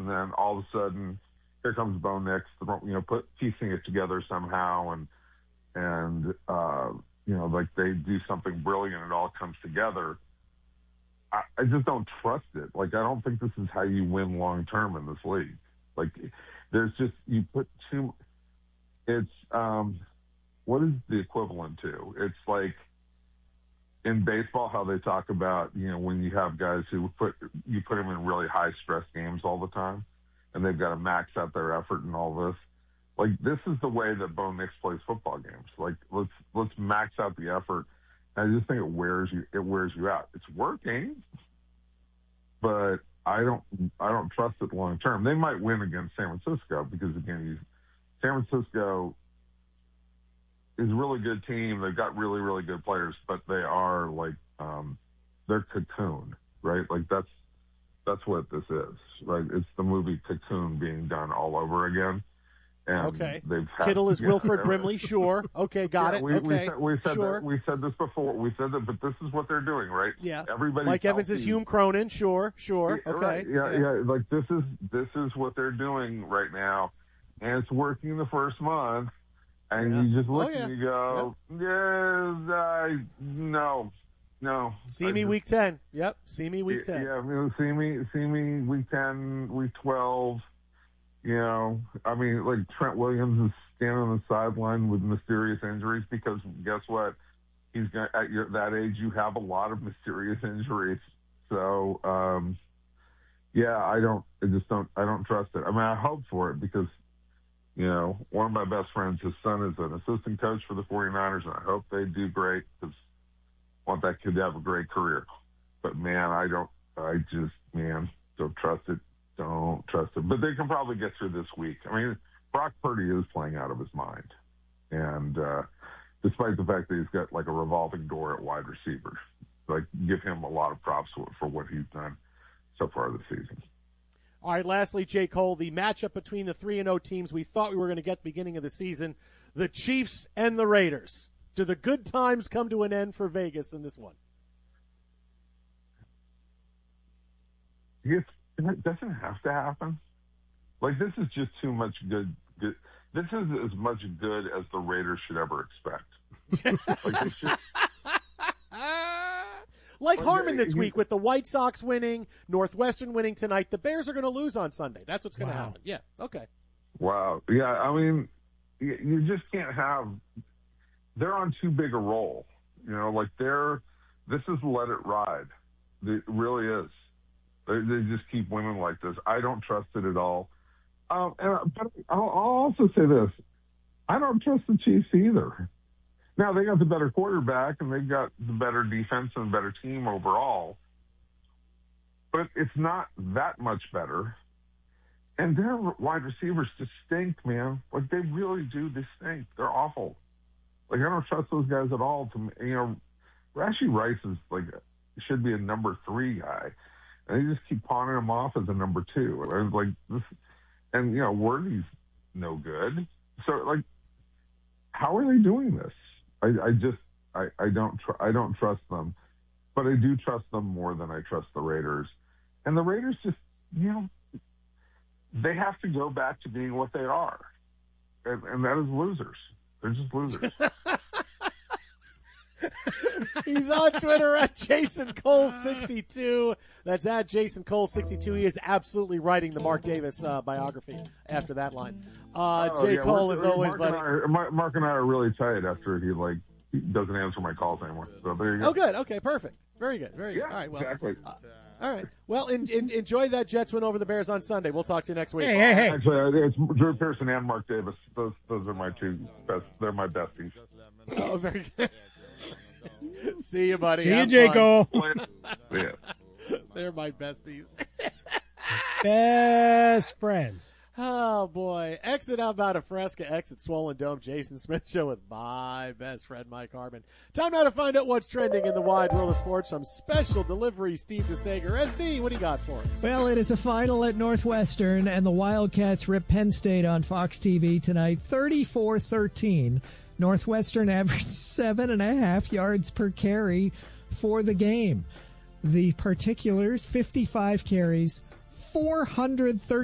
and then all of a sudden, here comes Bo Nix, piecing it together somehow, and like they do something brilliant, it all comes together. I just don't trust it. Like, I don't think this is how you win long term in this league. Like, there's just, you put too. It's what is the equivalent to? It's like in baseball how they talk about, when you have guys who put them in really high stress games all the time, and they've got to max out their effort and all this. Like, this is the way that Bo Nix plays football games. Like, let's max out the effort. And I just think it wears you out. It's working, but I don't trust it long term. They might win against San Francisco because, again, San Francisco is a really good team. They've got really, really good players, but they are like they're Cocoon, right? Like that's what this is, right? It's the movie Cocoon being done all over again. And okay. Kittle is Wilford Brimley, sure. Okay, got it. We said sure. We said this before. We said that, but this is what they're doing, right? Yeah. Everybody. Mike Evans is Hume Cronin, sure. Okay. Right. Yeah. Like, this is what they're doing right now, and it's working the first month, and you just look and you go, no. See me week 10. Yep. See me week 10. Yeah. See me week 10, week 12. Like Trent Williams is standing on the sideline with mysterious injuries because guess what? At that age, you have a lot of mysterious injuries. So, I don't trust it. I mean, I hope for it because, one of my best friends, his son is an assistant coach for the 49ers, and I hope they do great because I want that kid to have a great career. But man, don't trust it. Don't trust it. But they can probably get through this week. I mean, Brock Purdy is playing out of his mind. And despite the fact that he's got like a revolving door at wide receiver, like, give him a lot of props for what he's done so far this season. All right, lastly, J. Cole, the matchup between the 3-0 teams we thought we were going to get at the beginning of the season, the Chiefs and the Raiders. Do the good times come to an end for Vegas in this one? It doesn't have to happen. Like, this is just too much good. This is as much good as the Raiders should ever expect. Like Harmon this week with the White Sox winning, Northwestern winning tonight. The Bears are going to lose on Sunday. That's what's going to happen. Yeah, okay. Wow. Yeah, I mean, you just can't have – they're on too big a roll. This is let it ride. It really is. They just keep winning like this. I don't trust it at all. But I'll also say this. I don't trust the Chiefs either. Now, they got the better quarterback, and they've got the better defense and better team overall. But it's not that much better. And their wide receivers just stink, man. Like, they really do. They stink. They're awful. Like, I don't trust those guys at all. Rashee Rice is, should be a number 3 guy. And they just keep pawning him off as a number 2. And I was like, this, and Worthy's no good. So, how are they doing this? I don't trust them, but I do trust them more than I trust the Raiders. And the Raiders just, they have to go back to being what they are, and that is losers. They're just losers. He's on Twitter at Jason Cole62. That's at Jason Cole62. He is absolutely writing the Mark Davis biography after that line. Cole, as always, buddy. Mark and I are really tight after he doesn't answer my calls anymore. So there you go. Oh, good. Okay, perfect. Very good. Very good. Yeah, all right, well, exactly. All right. Well, enjoy that Jets win over the Bears on Sunday. We'll talk to you next week. Hey. Actually, it's Drew Pearson and Mark Davis. Those are my two best. They're my besties. Oh, very good. See you, buddy. See you, J. Cole. Yeah. They're my besties. Best friends. Oh, boy. Exit Alvada Fresca, exit Swollen Dome. Jason Smith Show with my best friend, Mike Harmon. Time now to find out what's trending in the wide world of sports. Some special delivery, Steve DeSager. SD, what do you got for us? Well, it is a final at Northwestern, and the Wildcats rip Penn State on Fox TV tonight, 34-13. Northwestern averaged 7.5 yards per carry for the game. The particulars, 55 carries, 430.